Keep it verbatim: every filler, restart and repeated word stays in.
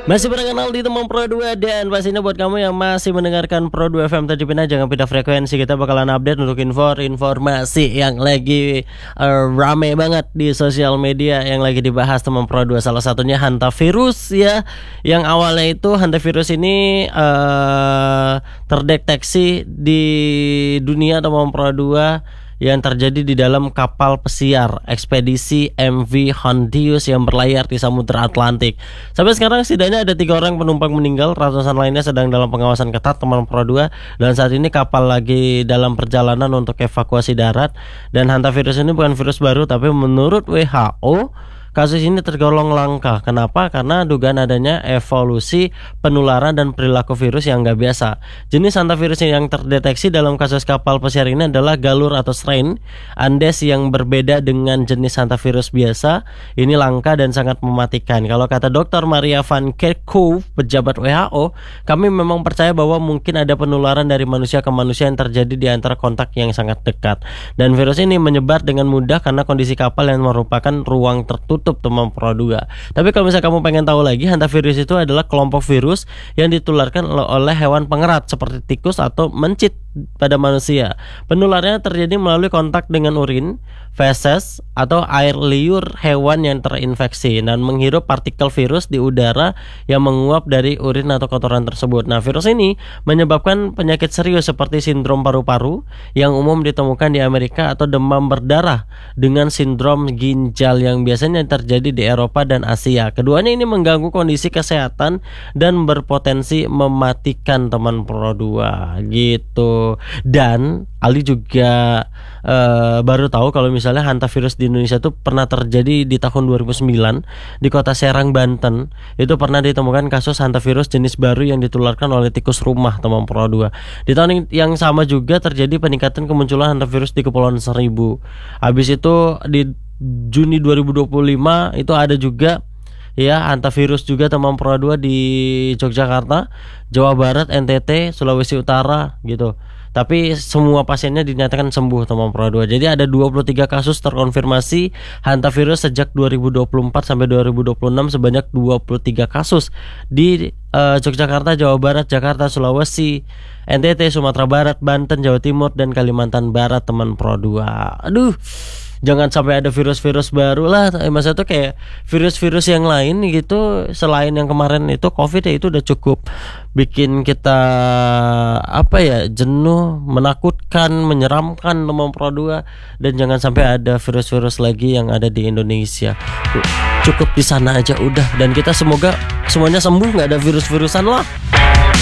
Masih berkenal di Teman Pro dua. Dan pastinya buat kamu yang masih mendengarkan Pro dua F M tadi pindah, jangan pindah frekuensi. Kita bakalan update untuk info informasi yang lagi uh, rame banget di sosial media, yang lagi dibahas Teman Pro dua. Salah satunya hantavirus ya. Yang awalnya itu hantavirus ini uh, terdeteksi di dunia Teman Pro dua yang terjadi di dalam kapal pesiar ekspedisi M V Hondius yang berlayar di Samudra Atlantik. Sampai sekarang setidaknya ada tiga orang penumpang meninggal, ratusan lainnya sedang dalam pengawasan ketat Teman Pro dua. Dan saat ini kapal lagi dalam perjalanan untuk evakuasi darat. Dan hantavirus ini bukan virus baru, tapi menurut W H O kasus ini tergolong langka. Kenapa? Karena dugaan adanya evolusi penularan dan perilaku virus yang nggak biasa. Jenis hantavirus yang terdeteksi dalam kasus kapal pesiar ini adalah galur atau strain Andes yang berbeda dengan jenis hantavirus biasa. Ini langka dan sangat mematikan. Kalau kata dokter Maria van Kerkhove, pejabat W H O, kami memang percaya bahwa mungkin ada penularan dari manusia ke manusia yang terjadi di antara kontak yang sangat dekat. Dan virus ini menyebar dengan mudah karena kondisi kapal yang merupakan ruang tertutup Teman Pro dua. Tapi kalau misalnya kamu pengen tahu lagi, hantavirus itu adalah kelompok virus yang ditularkan oleh hewan pengerat seperti tikus atau mencit pada manusia. Penularannya terjadi melalui kontak dengan urin, feses, atau air liur hewan yang terinfeksi dan menghirup partikel virus di udara yang menguap dari urin atau kotoran tersebut. Nah, virus ini menyebabkan penyakit serius seperti sindrom paru-paru yang umum ditemukan di Amerika atau demam berdarah dengan sindrom ginjal yang biasanya terjadi di Eropa dan Asia. Keduanya ini mengganggu kondisi kesehatan dan berpotensi mematikan Teman Pro dua gitu. Dan Ali juga uh, baru tahu kalau misalnya hantavirus di Indonesia itu pernah terjadi di tahun dua ribu sembilan di kota Serang, Banten. Itu pernah ditemukan kasus hantavirus jenis baru yang ditularkan oleh tikus rumah Teman Pro dua. Di tahun yang sama juga terjadi peningkatan kemunculan hantavirus di Kepulauan Seribu. Habis itu di Juni dua ribu dua puluh lima itu ada juga ya hantavirus juga Teman Pro dua di Yogyakarta, Jawa Barat, N T T, Sulawesi Utara gitu. Tapi semua pasiennya dinyatakan sembuh Teman Pro dua. Jadi ada dua puluh tiga kasus terkonfirmasi hantavirus sejak dua ribu dua puluh empat sampai dua ribu dua puluh enam, sebanyak dua puluh tiga kasus di uh, Yogyakarta, Jawa Barat, Jakarta, Sulawesi, N T T, Sumatera Barat, Banten, Jawa Timur, dan Kalimantan Barat Teman Pro dua. Aduh, jangan sampai ada virus-virus baru lah. Maksudnya tuh kayak virus-virus yang lain gitu, selain yang kemarin itu COVID ya, itu udah cukup bikin kita apa ya, jenuh, menakutkan, menyeramkan Teman Pro dua. Dan jangan sampai ada virus-virus lagi yang ada di Indonesia. Cukup di sana aja udah. Dan kita semoga semuanya sembuh, nggak ada virus-virusan lah.